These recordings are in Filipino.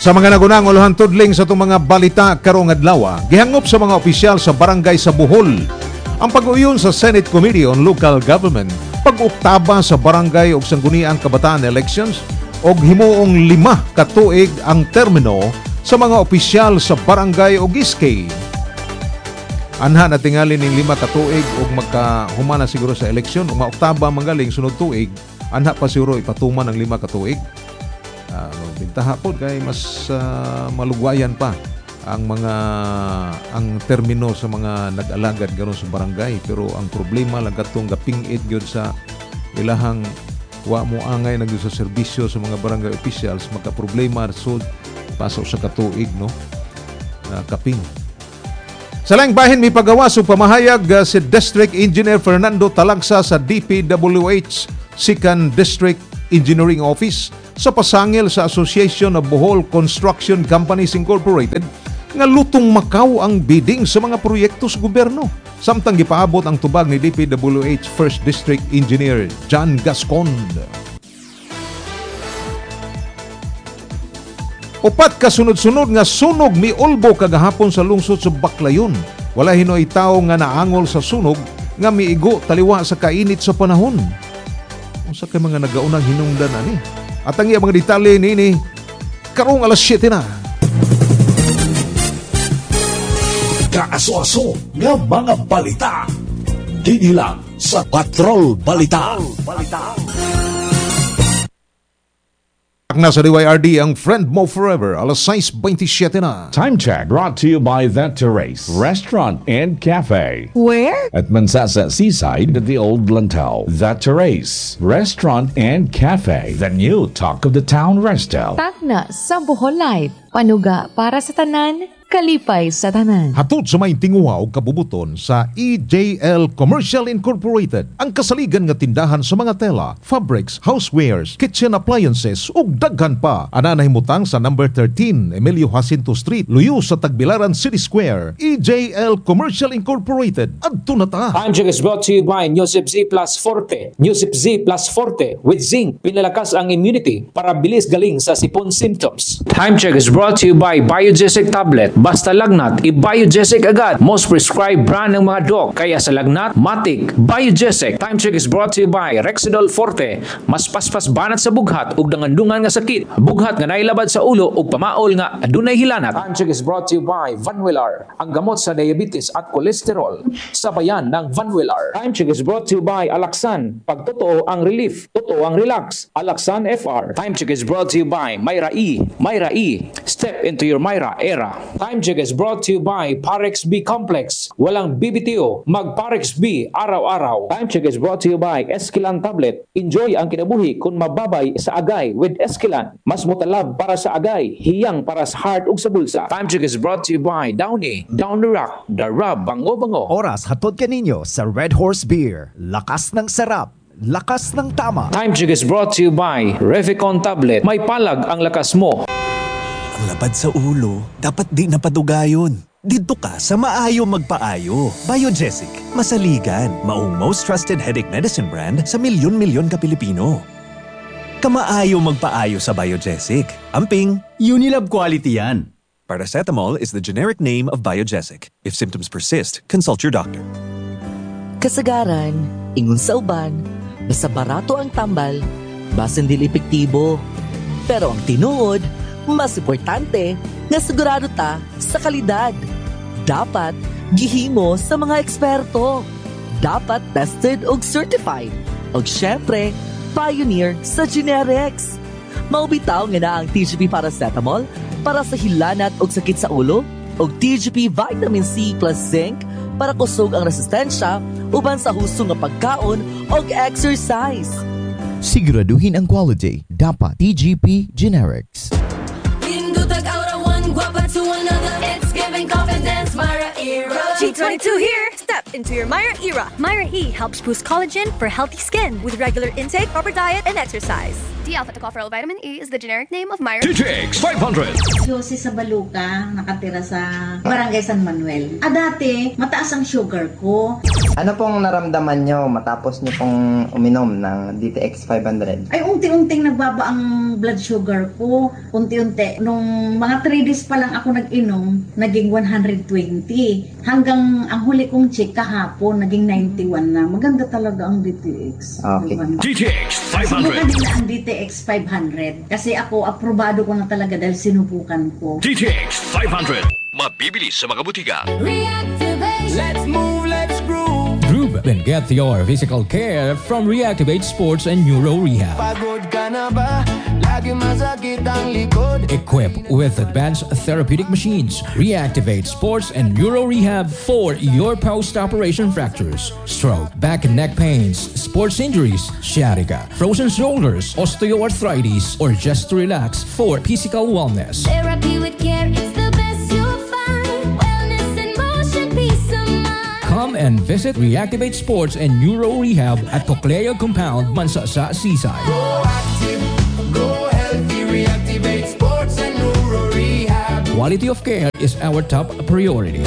Sa mga nagunang uluhan tudling sa itong mga balita karong adlaw, gihangop sa mga opisyal sa barangay sa Bohol ang pag-uyon sa Senate Committee on Local Government, pag-uktaba sa barangay ug sangguniang kabataan elections og himuong 5 ka tuig ang termino sa mga opisyal sa barangay ug iskay. Anha na tingali ning 5 ka tuig ug magkahuma na siguro sa eleksyon ug maoktaba manggaling sunod tuig, anha pa siguro ipatuman ang 5 ka tuig. Bintaha po kay mas malugwayan pa ang termino sa mga nag-alagad garon sa barangay, pero ang problema lang katong gapingit gyud sa ilahang wa mo angay nagdo sa serbisyo sa mga barangay officials, magka problema sud pasok sa katuig no kaping. Sa laing bahin may pagawas o pamahayag si District Engineer Fernando Talagsa sa DPWH Second District Engineering Office sa pasangil sa Association of Bohol Construction Companies Incorporated nga lutong makaw ang bidding sa mga proyekto sa gobyerno. Samtang gipaabot ang tubag ni DPWH First District Engineer John Gascon. Upat kasunod-sunod nga sunog miulbo kagahapon sa lungsod sa Baclayon. Wala hinoy tawo nga naangol sa sunog nga miigo taliwa sa kainit sa panahon. Unsa kay mga nagaunang hinungdan ani? At ang mga detalye nini karong alas 7 na. Kaaso-aso nga mga balita. Dini lang sa Patrol Balita. Nasa DYRD ang Friend Mo Forever, alas 6:27 na. Time check brought to you by The Terrace Restaurant and Cafe. Where? At Mansasa Seaside at the Old Lantau. The Terrace Restaurant and Cafe. The new talk of the town resto. Tagna sa Bohol Life. Panuga para sa tanan, kalipay sa tanan. Hatod sa may tinguha o kabubuton sa EJL Commercial Incorporated, ang kasaligan nga tindahan sa mga tela, fabrics, housewares, kitchen appliances ug daghan pa. Ana nahimutang sa number 13 Emilio Jacinto Street, luyo sa Tagbilaran City Square. EJL Commercial Incorporated. Adto na ta. Time check is brought to you by Newsip Z Plus Forte. Newsip Z Plus Forte with zinc, pinalakas ang immunity para bilis galing sa sipon symptoms. Time check is brought to you by Biogesic Tablet. Basta lagnat, i-Biogesic agad. Most prescribed brand ng mga doc. Kaya sa lagnat, matik, Biogesic. Time check is brought to you by Rexidol Forte. Mas paspas banat sa bughat ug dangandungan nga sakit. Bughat nga nailabad sa ulo ug pamaol nga adunay hilanat. Time check is brought to you by Vanwillar. Ang gamot sa diabetes at kolesterol. Sabayan ng Vanwillar. Time check is brought to you by Alaxan. Pag totoo ang relief, totoo ang relax. Alaxan FR. Time check is brought to you by Myra E. Myra E. Step into your Myra era. Time check is brought to you by Parex B Complex. Walang BBTO, mag Parex B araw-araw. Time check is brought to you by Esquilan Tablet. Enjoy ang kinabuhi kung mababay sa agay with Esquilan. Mas mutalab para sa agay, hiyang para sa heart ug sa bulsa. Time check is brought to you by Downy. Down the Rock, the rub, bango-bango. Oras hatod kaninyo sa Red Horse Beer. Lakas ng sarap. Lakas ng tama. Time check is brought to you by Revicon Tablet. May palag ang lakas mo. Ang lapad sa ulo, dapat di napadugayon. Dito ka sa maayo magpaayo. Biogesic, masaligan, maong most trusted headache medicine brand sa milyon-milyon ka Pilipino. Kamaayo magpaayo sa Biogesic. Amping, Unilab quality yan. paracetamol is the generic name of Biogesic. If symptoms persist, consult your doctor. Kasagaran, ingon sa uban, basta barato ang tambal, basin dili epektibo. Pero ang tinuod, mas importante nga sigurado ta sa kalidad. Dapat gihimo sa mga eksperto. Dapat tested ug certified. Ug syempre, pioneer sa generics. Maubitaw nga na ang TGP paracetamol para sa hilanat ug sakit sa ulo, ug TGP vitamin C plus zinc para kusog ang resistensya uban sa husto nga pagkaon ug exercise. Siguraduhin ang quality. Dapat TGP Generics. G22 here! Step into your Myra era. Myra E helps boost collagen for healthy skin with regular intake, proper diet, and exercise. D-alpha-tocopherol vitamin E is the generic name of Myra. TTX 500. Josie sa Baluca, nakatira sa Barangay San Manuel. Dati, mataas ang sugar ko. Ano pong naramdaman nyo matapos nyo pong uminom ng DTX 500? Ay, unti-unting nagbaba ang blood sugar ko. Unti-unti. Nung mga 3 days pa lang ako nag-inom, naging 120. Hanggang ang huli kong check kahapon, naging 91 na. Maganda talaga ang DTX. Okay. DTX 500. Subukan din ang DTX 500. Kasi ako, aprobado ko na talaga dahil sinubukan ko. DTX 500. Mabibili sa mga butika. Let's move, let's groove. Groove and get your physical care from Reactivate Sports and Neuro Rehab. Pagod ka na ba? Lagi masakit ang likod. Equipped with advanced therapeutic machines, Reactivate Sports and Neuro Rehab for your post-operation fractures, stroke, back and neck pains, sports injuries, sciatica, frozen shoulders, osteoarthritis, or just to relax for physical wellness. Therapy with care, it's the best you'll find. Wellness in motion, peace of mind. Come and visit Reactivate Sports and Neuro Rehab at Cocleo Compound, Mansasa, Seaside. Go active, go healthy. Reactivate Sports and Neuro Rehab. Quality of care is our top priority.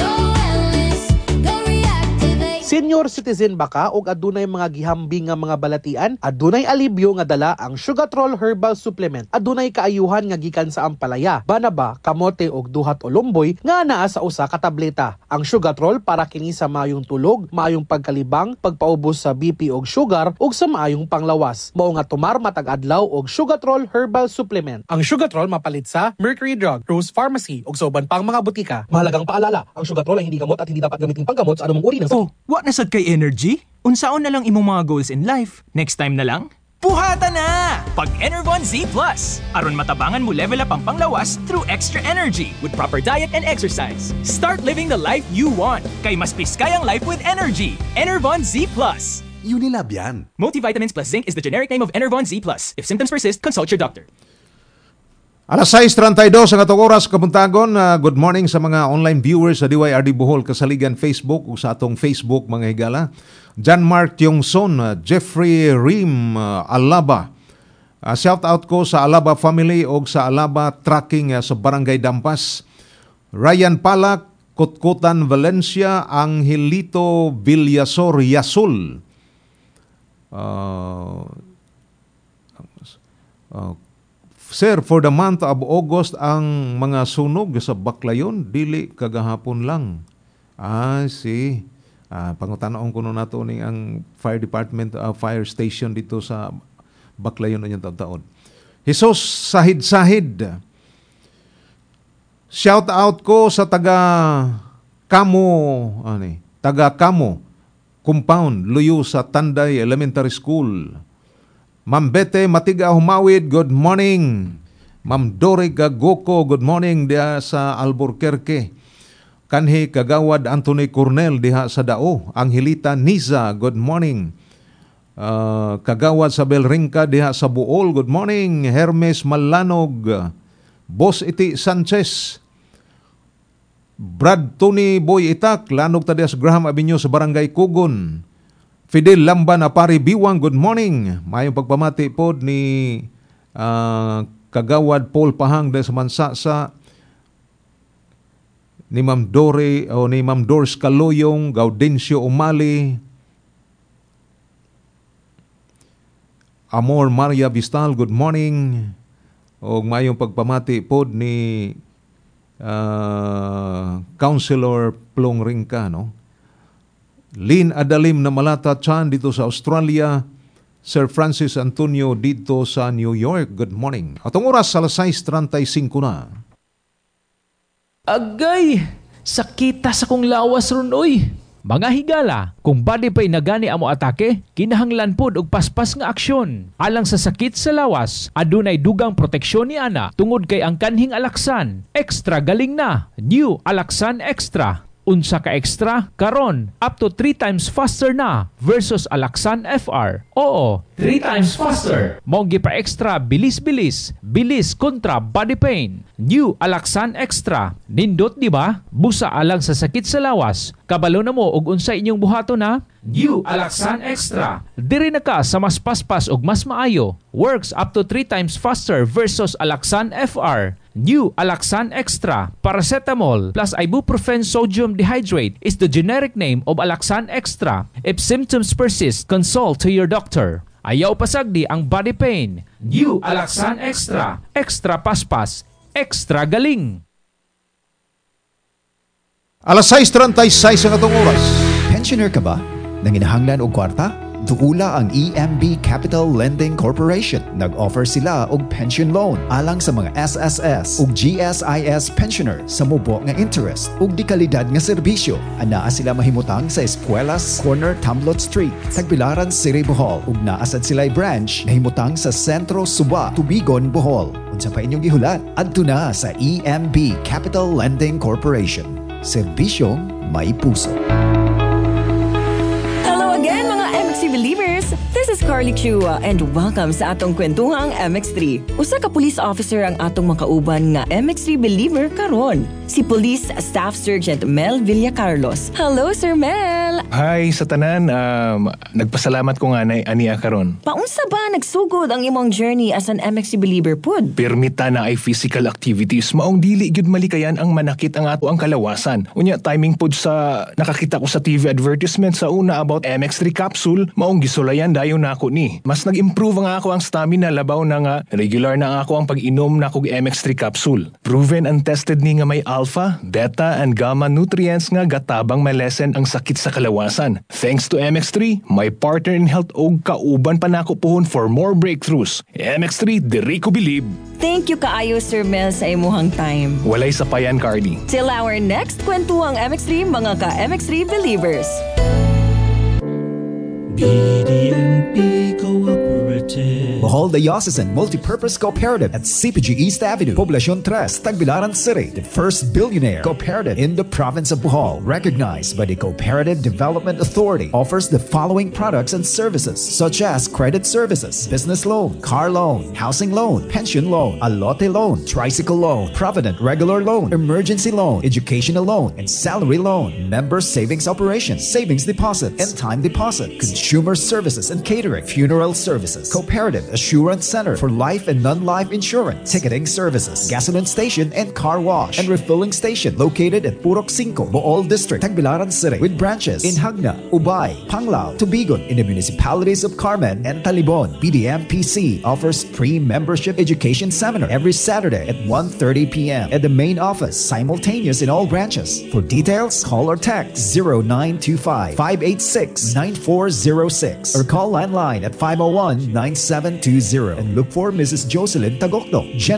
Senior citizen ba ka o adunay mga gihambing nga mga balatian? Adunay alibyo nga dala ang Sugatrol Herbal Supplement. Adunay kaayuhan nga gikan sa ampalaya, banaba, kamote og duhat o lumboy nga naa sa usa ka tableta. Ang Sugatrol para kini sa maayong tulog, maayong pagkalibang, pagpaubos sa BP og sugar ug sa maayong panglawas. Mao nga tumar matag adlaw og Sugatrol Herbal Supplement. Ang Sugatrol mapalit sa Mercury Drug, Rose Pharmacy ug sa uban pang mga butika. Mahalagang paalala, ang Sugatrol ay hindi gamot at hindi dapat gamitin panggamot sa anumang uri ng sakit. Wa nasad kay energy? Unsaon na lang imong mga goals in life? Next time na lang? Buhata na! Pag Enervon Z+. Aron matabangan mo level up ang panglawas through extra energy with proper diet and exercise. Start living the life you want. Kay mas piskay ang life with energy. Enervon Z+. Unilab yan. Multivitamins plus zinc is the generic name of Enervon Z+. If symptoms persist, consult your doctor. Alas 6:32 ang atong oras kapuntagon. Good morning sa mga online viewers sa DYRD Bohol Kasaligan Facebook o sa atong Facebook mga higala. John Mark Tiongson, Jeffrey Rim Alaba. Shout out ko sa Alaba family o sa Alaba Tracking sa Barangay Dampas. Ryan Palak, Kutkutan Valencia, Angelito Villasor Yasul. Sir, for the month of August, ang mga sunog sa Baclayon, dili kagahapon lang. Pangutanaon ko na nato ni ang fire department, fire station dito sa Baclayon na yung taon. Jesus Sahid-Sahid. Shout out ko sa taga Kamo Compound, Luyo sa Tanday Elementary School. Ma'am Bete Matiga Humawid, good morning. Ma'am Dore Gagoko, good morning diha sa Albuquerque. Kanhi Kagawad Anthony Cornel diha sa Dao. Angelita Niza, good morning. Kagawad Sabel Ringka diha sa Buol, good morning. Hermes Malanog, Boss Iti Sanchez. Brad Tony Boy Itak, lanog ta diha sa Graham Avenue sa Barangay Kugon. Fidel Lamban Apari Biwang, good morning. Mayong pagpamati po ni Kagawad Paul Pahang dahil sa Mansasa, ni Ma'am Dore o ni Ma'am Dors Kaloyong, Gaudencio Umali, Amor Maria Vistal, good morning. O mayong pagpamati po ni Councilor Plong Ringka, no? Lynn Adalim na Malata Chan dito sa Australia. Sir Francis Antonio dito sa New York. Good morning. Atong oras alas 6:35 na. Agay! Sakita sa kong lawas ron, oy! Mga higala, kung body pa'y nagani amo atake, kinahanglan pod og paspas nga aksyon. Alang sa sakit sa lawas, adunay dugang proteksyon ni ana tungod kay ang kanhing Alaxan. Extra galing na. New Alaxan Extra. Unsa ka extra? Karon, up to 3 times faster na versus Alaxan FR. Oo, 3 times faster. Monggi pa extra, bilis-bilis. Bilis kontra body pain. New Alaxan Extra. Nindot di ba? Busa alang sa sakit sa lawas. Kabalo na mo og unsa inyong buhato na? New Alaxan Extra. Diri na ka sa mas paspas og mas maayo. Works up to 3 times faster versus Alaxan FR. New Alaxan Extra. Paracetamol plus ibuprofen sodium dehydrate is the generic name of Alaxan Extra. If symptoms persist, consult to your doctor. Ayaw pasagdi ang body pain. New Alaxan Extra. Extra paspas. Extra galing. Alas 6:36 ang atong oras. Pensioner ka ba? Nanginahanglan og kwarta? Duula ang EMB Capital Lending Corporation. Nag-offer sila og pension loan alang sa mga SSS ug GSIS pensioner sa mubo nga interest ug di kalidad nga serbisyo. Anaa sila mahimutang sa Escuelas Corner Tamblot Street, Tagbilaran City, Bohol ug naasad sila'y branch nahimutang sa Sentro Suba, Tubigon, Bohol. Unsa pa inyong gihulat? Adto na sa EMB Capital Lending Corporation. Serbisyong may puso. Hello again mga MXC believers! This is Carly Chua and welcome sa atong kwentuhang MX3. Usa ka police officer ang atong makauban nga MX3 believer karon. Si Police Staff Sergeant Mel Villacarlos. Hello Sir Mel! Hi sa tanan, nagpasalamat ko nga na aniya karon. Paunsa ba nagsugod ang imong journey as an MXC believer pud? Permita na ay physical activities, maong dili gyud malikayan ang manakit ang ato ang kalawasan. Unya timing pud sa nakakita ko sa TV advertisement sa una about MX3 capsule, maong gisulayan dayon nako ni. Mas nag-improve nga ako ang stamina labaw na nga regular na ako ang pag-inom na kog MX3 capsule. Proven and tested ni nga may alpha, beta, and gamma nutrients nga gatabang malesen ang sakit sa kalawasan. Thanks to MX3, my partner in health og kauban pa nako puhon for more breakthroughs. MX3, diri ko believe. Thank you kaayo Sir Mel sa imuhang time. Walay sapayan, Cardi. Till our next kwentuhang MX3 mga ka MX3 believers. BDMP Cooperative. Bohol Diocesan Multipurpose Cooperative at CPG East Avenue, Poblacion 3, Tagbilaran City. The first billionaire cooperative in the province of Bohol, recognized by the Cooperative Development Authority, offers the following products and services such as credit services, business loan, car loan, housing loan, pension loan, alote loan, tricycle loan, provident regular loan, emergency loan, educational loan, and salary loan, member savings operations, savings deposit, and time deposit, consumer services and catering, funeral services, Cooperative Assurance Center for life and non-life insurance, ticketing services, gasoline station and car wash, and refilling station located at Purok 5, Bohol District, Tagbilaran City, with branches in Hagna, Ubay, Panglao, Tubigon, in the municipalities of Carmen and Talibon. BDMPC offers free membership education seminar every Saturday at 1:30 p.m. at the main office, simultaneous in all branches. For details, call or text 0925-586-9406 or call landline at 501-9720 and look for Mrs. Jocelyn Tagokdo,